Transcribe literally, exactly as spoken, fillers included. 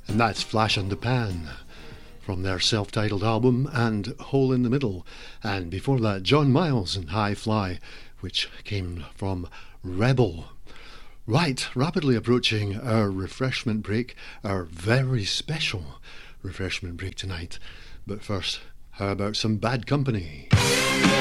And that's Flash in the Pan from their self-titled album and Hole in the Middle. And before that, John Miles and High Fly, which came from Rebel. Right, rapidly approaching our refreshment break, our very special refreshment break tonight. But first, how about some Bad Company?